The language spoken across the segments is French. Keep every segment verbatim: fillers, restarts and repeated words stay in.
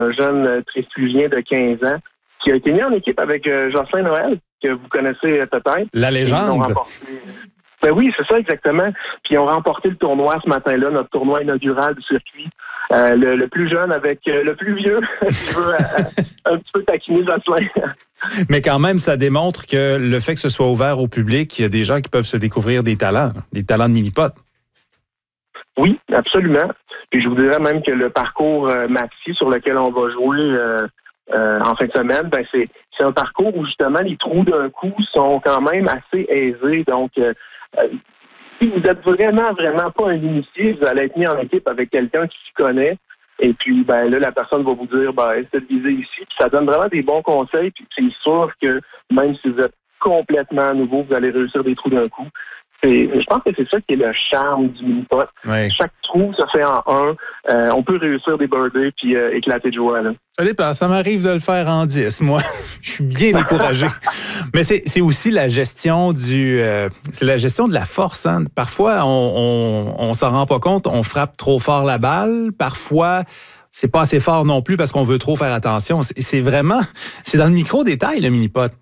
un jeune euh, trifluvien de quinze ans qui a été mis en équipe avec euh, Jocelyn Noël, que vous connaissez euh, peut-être. La légende. Ben oui, c'est ça exactement. Puis ils ont remporté le tournoi ce matin-là, notre tournoi inaugural du circuit. Euh, le, le plus jeune avec euh, le plus vieux, qui veut euh, un petit peu taquiner Jocelyn. Mais quand même, ça démontre que le fait que ce soit ouvert au public, il y a des gens qui peuvent se découvrir des talents, des talents de mini-pot. Oui, absolument. Puis je vous dirais même que le parcours euh, Maxi sur lequel on va jouer euh, euh, en fin de semaine, ben c'est, c'est un parcours où justement les trous d'un coup sont quand même assez aisés. Donc, euh, euh, si vous êtes vraiment, vraiment pas un initié, vous allez être mis en équipe avec quelqu'un qui s'y connaît. Et puis, ben là, la personne va vous dire, ben, essayez de viser ici. Puis ça donne vraiment des bons conseils. Puis c'est sûr que même si vous êtes complètement nouveau, vous allez réussir des trous d'un coup. Et je pense que c'est ça qui est le charme du mini-pot. Oui. Chaque trou se fait en un. Euh, on peut réussir des birdies puis euh, éclater de joie. Là. Ça dépend. Ça m'arrive de le faire en dix. Moi, je suis bien découragé. Mais c'est, c'est aussi la gestion du, euh, c'est la gestion de la force. Hein. Parfois, on, on, on s'en rend pas compte. On frappe trop fort la balle. Parfois, c'est pas assez fort non plus parce qu'on veut trop faire attention. C'est, c'est vraiment, c'est dans le micro-détail, le mini-pot.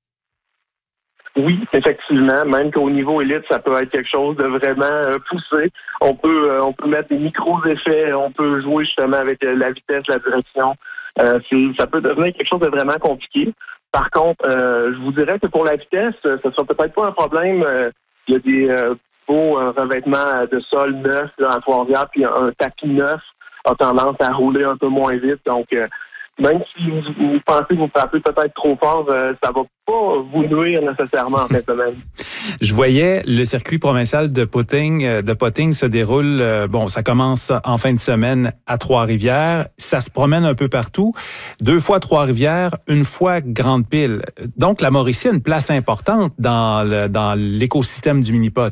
Oui, effectivement. Même qu'au niveau élite, ça peut être quelque chose de vraiment euh, poussé. On peut euh, on peut mettre des micros-effets, on peut jouer justement avec euh, la vitesse, la direction. Euh, c'est, ça peut devenir quelque chose de vraiment compliqué. Par contre, euh, je vous dirais que pour la vitesse, euh, ça sera peut-être pas un problème. Euh, il y a des euh, beaux euh, revêtements de sol neufs là, à Trois-Rivières, puis un tapis neuf a tendance à rouler un peu moins vite. Donc, euh, même si vous, vous pensez que vous frappez peut-être trop fort, euh, ça va pas vous nuire nécessairement en fin de semaine. Je voyais le circuit provincial de putting, de putting se déroule, euh, bon, ça commence en fin de semaine à Trois-Rivières. Ça se promène un peu partout. Deux fois Trois-Rivières, une fois Grande-Pile. Donc, la Mauricie a une place importante dans, le, dans l'écosystème du mini-pot.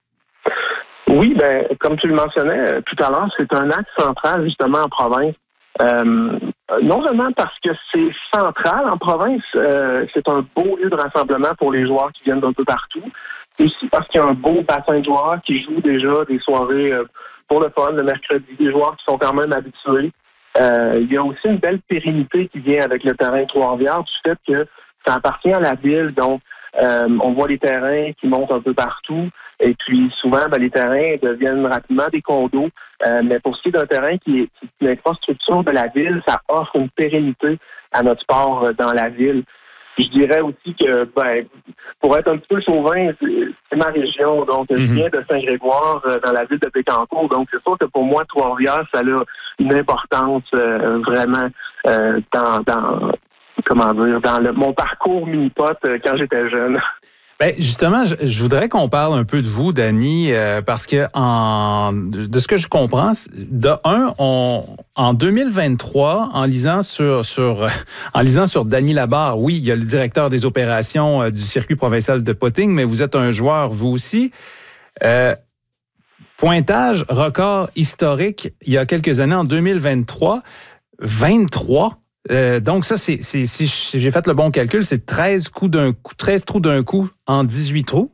Oui, ben, comme tu le mentionnais tout à l'heure, c'est un axe central justement en province. Euh, non seulement parce que c'est central en province, euh, c'est un beau lieu de rassemblement pour les joueurs qui viennent d'un peu partout. Aussi parce qu'il y a un beau bassin de joueurs qui jouent déjà des soirées euh, pour le fun, le mercredi, des joueurs qui sont quand même habitués. Euh, il y a aussi une belle pérennité qui vient avec le terrain de Trois-Rivières du fait que ça appartient à la ville, donc euh, on voit les terrains qui montent un peu partout. Et puis souvent, ben, les terrains deviennent rapidement des condos. Euh, mais pour ce qui est d'un terrain qui est, qui est l'infrastructure de la ville, ça offre une pérennité à notre sport euh, dans la ville. Puis je dirais aussi que, ben, pour être un petit peu chauvin, c'est, c'est ma région. Donc, mm-hmm. Je viens de Saint-Grégoire, euh, dans la ville de Bécancour. Donc, c'est sûr que pour moi, Trois-Rivières, ça a une importance euh, vraiment euh, dans, dans, comment dire, dans le, mon parcours mini-pot euh, quand j'étais jeune. Ben justement, je, je voudrais qu'on parle un peu de vous, Danny, euh, parce que en de ce que je comprends, de un, on en deux mille vingt-trois, en lisant sur sur en lisant sur Danny Labarre, oui, il y a le directeur des opérations euh, du circuit provincial de putting, mais vous êtes un joueur vous aussi. Euh, pointage record historique il y a quelques années en deux mille vingt-trois, vingt-trois. Euh, donc ça, c'est, c'est si j'ai fait le bon calcul, c'est treize coups d'un coup, treize trous d'un coup en dix-huit trous.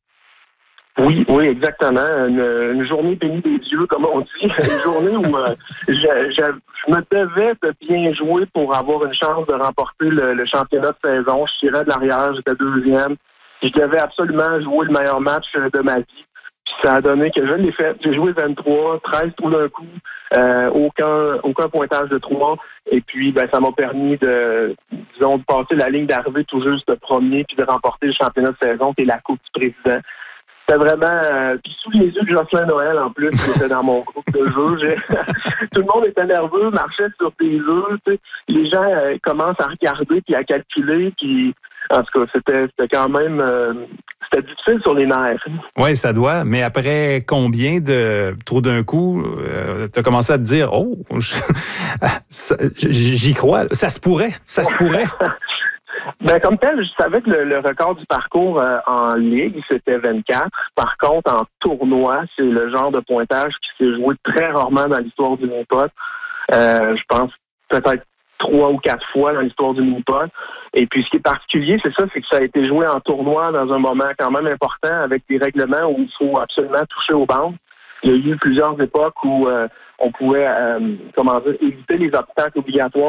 Oui, oui, exactement. Une, une journée bénie des dieux, comme on dit. Une journée où euh, je, je, je me devais de bien jouer pour avoir une chance de remporter le, le championnat de saison. Je tirais de l'arrière, j'étais deuxième. Je devais absolument jouer le meilleur match de ma vie. Ça a donné que je l'ai fait. J'ai joué vingt-trois, treize trous d'un coup, euh, aucun aucun pointage de trois. Et puis, ben, ça m'a permis de, disons, de passer la ligne d'arrivée tout juste de premier puis de remporter le championnat de saison qui est la Coupe du Président. C'était vraiment... Euh, puis sous les yeux de Jocelyn Noël, en plus, qui était dans mon groupe de jeu. J'ai, tout le monde était nerveux, marchait sur tes œufs. Tu sais. Les gens euh, commencent à regarder puis à calculer. Puis, en tout cas, c'était, c'était quand même... Euh, c'était difficile sur les nerfs. Oui, ça doit. Mais après combien de trous d'un coup, euh, tu as commencé à te dire « Oh, je, ça, j'y crois. Ça se pourrait. Ça se pourrait. » Ben, comme tel, je savais que le, le record du parcours euh, en ligue, c'était vingt-quatre. Par contre, en tournoi, c'est le genre de pointage qui s'est joué très rarement dans l'histoire du mini-pot. Euh, je pense peut-être trois ou quatre fois dans l'histoire du mini-pot. Et puis, ce qui est particulier, c'est ça, c'est que ça a été joué en tournoi dans un moment quand même important avec des règlements où il faut absolument toucher aux bandes. Il y a eu plusieurs époques où euh, on pouvait, euh, comment dire, éviter les obstacles obligatoires